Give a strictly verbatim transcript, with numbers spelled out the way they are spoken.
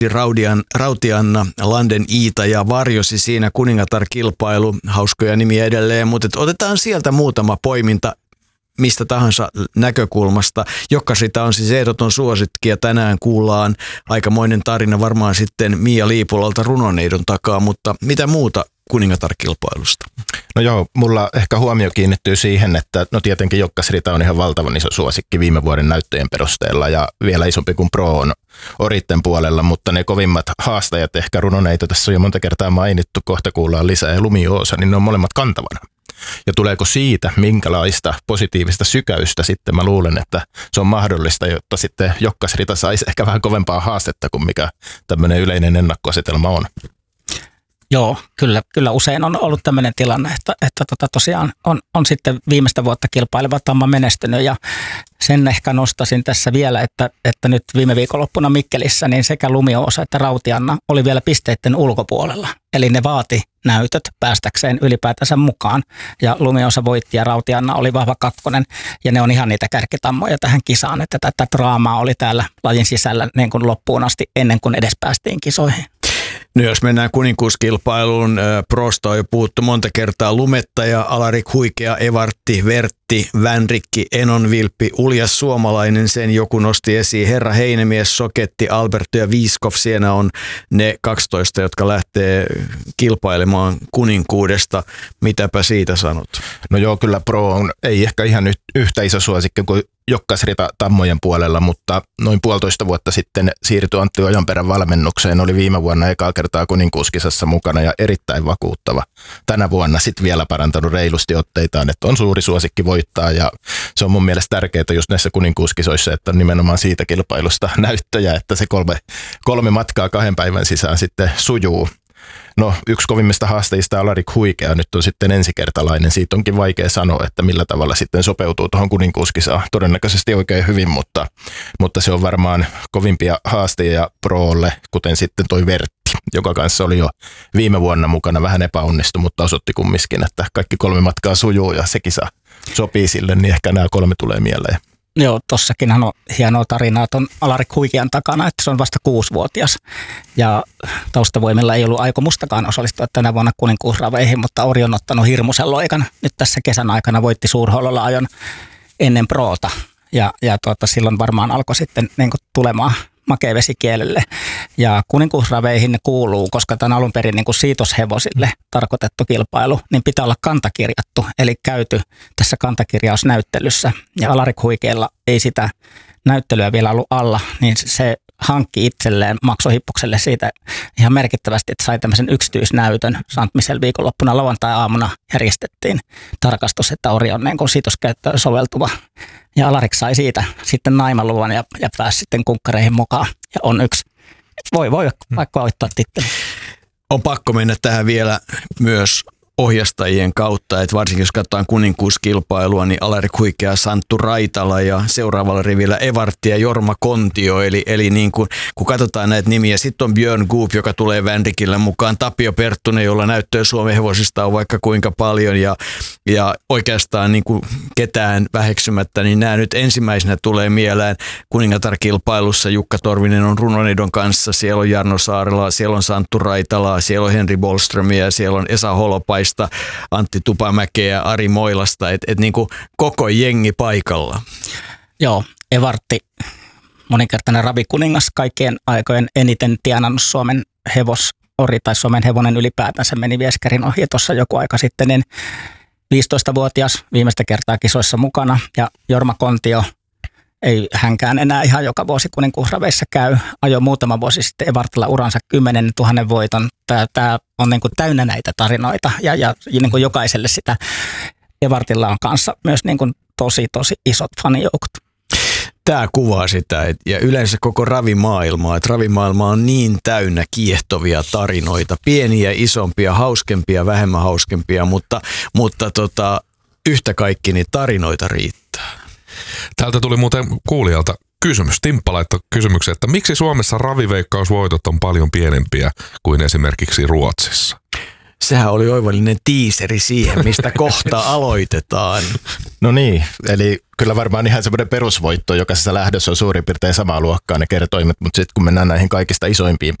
Raudian, Rautianna, Landen Iita ja varjosi siinä kuningatar-kilpailu, hauskoja nimiä edelleen, mutta otetaan sieltä muutama poiminta mistä tahansa näkökulmasta. Jokkasrita on siis ehdoton suosikki ja tänään kuullaan aikamoinen tarina varmaan sitten Mia Liipulalta Runoneidon takaa, mutta mitä muuta kuningatar-kilpailusta? No joo, mulla ehkä huomio kiinnittyy siihen, että no tietenkin Jokkasrita on ihan valtavan iso suosikki viime vuoden näyttöjen perusteella ja vielä isompi kuin Pro on Oritten puolella, mutta ne kovimmat haastajat, ehkä Runoneito tässä on jo monta kertaa mainittu, kohta kuullaan lisää ja Lumiosa, niin ne on molemmat kantavana. Ja tuleeko siitä minkälaista positiivista sykäystä sitten, mä luulen, että se on mahdollista, jotta sitten Jokkasrita saisi ehkä vähän kovempaa haastetta kuin mikä tämmöinen yleinen ennakkoasetelma on. Joo, kyllä, kyllä usein on ollut tämmöinen tilanne, että, että tota tosiaan on, on sitten viimeistä vuotta kilpaileva tamma menestynyt ja sen ehkä nostasin tässä vielä, että, että nyt viime viikonloppuna Mikkelissä niin sekä Lumiosa että Rautianna oli vielä pisteiden ulkopuolella. Eli ne vaati näytöt päästäkseen ylipäätänsä mukaan ja Lumiosa voitti ja Rautianna oli vahva kakkonen ja ne on ihan niitä kärkitammoja tähän kisaan, että tätä draamaa oli täällä lajin sisällä niin kuin loppuun asti ennen kuin edes päästiin kisoihin. No jos mennään kuninkuuskilpailuun, Prosta on jo puhuttu monta kertaa, Lumettaja, Alarik Huikea, Evartti, Vertti, Vänrikki, Enonvilppi, uljas suomalainen, sen joku nosti esiin, Herra Heinemies, Soketti, Alberto ja Viiskov, siinä on ne kaksitoista, jotka lähtee kilpailemaan kuninkuudesta. Mitäpä siitä sanot? No joo, kyllä Pro on, ei ehkä ihan yhtä iso suosikki kuin Jokkasrita tammojen puolella, mutta noin puolitoista vuotta sitten siirtyi Antti Ojanperän valmennukseen, oli viime vuonna ekaa kertaa kuninkuuskisassa mukana ja erittäin vakuuttava. Tänä vuonna sitten vielä parantanut reilusti otteitaan, että on suuri suosikki voittaa ja se on mun mielestä tärkeää just näissä kuninkuuskisoissa, että on nimenomaan siitä kilpailusta näyttöjä, että se kolme, kolme matkaa kahden päivän sisään sitten sujuu. No yksi kovimmista haasteista Alarik Huikea nyt on sitten ensikertalainen. Siitä onkin vaikea sanoa, että millä tavalla sitten sopeutuu tuohon kuninkuuskisaan. Todennäköisesti oikein hyvin, mutta, mutta se on varmaan kovimpia haasteja Proolle, kuten sitten toi Vertti, joka kanssa oli jo viime vuonna mukana vähän epäonnistu, mutta osoitti kumminkin, että kaikki kolme matkaa sujuu ja se kisa sopii sille, niin ehkä nämä kolme tulee mieleen. Joo, tossakinhan on hienoa tarinaa tuon Alarik Huikean takana, että se on vasta kuusivuotias ja taustavoimilla ei ollut aikomustakaan osallistua tänä vuonna kuninkuusraveihin, mutta Ori on ottanut hirmuisen loikan. Nyt tässä kesän aikana voitti Suurhollolla ajon ennen Proota ja, ja tuota, silloin varmaan alkoi sitten niin kuin tulemaan makea vesi kielelle. Ja kuninkuusraveihin ne kuuluu, koska tämä on alun perin niin kuin siitoshevosille tarkoitettu kilpailu, niin pitää olla kantakirjattu, eli käyty tässä kantakirjausnäyttelyssä. Ja Alarik Huikealla ei sitä näyttelyä vielä ollut alla, niin se hankki itselleen Maksohippukselle siitä ihan merkittävästi, että sai tämmöisen yksityisnäytön. Santmisella viikonloppuna lauantai-aamuna järjestettiin tarkastus, että Ori on niin kuin siitoskäyttöön soveltuva. Ja Alarik sai siitä sitten naimaluvan ja, ja pääsi sitten kunkkareihin mukaan. Ja on yksi. Voi, voi vaikka voittaa titteli. On pakko mennä tähän vielä myös ohjastajien kautta, että varsinkin jos katsotaan kuninkuuskilpailua, niin Alarik Huikea, Santtu Raitala ja seuraavalla rivillä Evartti ja Jorma Kontio, eli, eli niin kuin, kun katsotaan näitä nimiä, sitten on Björn Goop, joka tulee Vänrikillä mukaan, Tapio Perttunen, jolla näyttöä Suomen hevosista on vaikka kuinka paljon ja, ja oikeastaan niin kuin ketään väheksymättä, niin nämä nyt ensimmäisenä tulee mieleen kuningatar-kilpailussa. Jukka Torvinen on Runoneidon kanssa, siellä on Jarno Saarela, siellä on Santtu Raitalaa, siellä on Henri Bollströmiä, siellä on Esa Holopaista, Antti Tupamäkeä, Ari Moilasta, että et niinku koko jengi paikalla. Joo, Evartti, moninkertainen ravikuningas, kaikkien aikojen eniten tienannut Suomen hevosori tai Suomen hevonen ylipäätänsä meni Vieskärin ohi tuossa joku aika sitten, niin viisitoistavuotias viimeistä kertaa kisoissa mukana ja Jorma Kontio, ei hänkään enää ihan joka vuosi kuninkuusraveissa käy. Ajo muutama vuosi sitten Evartilla uransa kymmenen tuhannen voiton. Tämä, tämä on niin kuin täynnä näitä tarinoita ja, ja niin kuin jokaiselle sitä Evartilla on kanssa myös niin kuin tosi, tosi isot fanijoukot. Tämä kuvaa sitä, et, ja yleensä koko ravimaailmaa, että ravimaailma on niin täynnä kiehtovia tarinoita, pieniä, isompia, hauskempia, vähemmän hauskempia, mutta, mutta tota, yhtä kaikki niin tarinoita riittää. Täältä tuli muuten kuulijalta kysymys. Timppa laittoi kysymyksen, että miksi Suomessa raviveikkausvoitot on paljon pienempiä kuin esimerkiksi Ruotsissa? Sehän oli oivallinen tiiseri siihen, mistä kohta aloitetaan. No niin, eli kyllä varmaan ihan semmoinen perusvoitto, jokaisessa lähdössä on suurin piirtein samaa luokkaa ne kertoimet, mutta sitten kun mennään näihin kaikista isoimpiin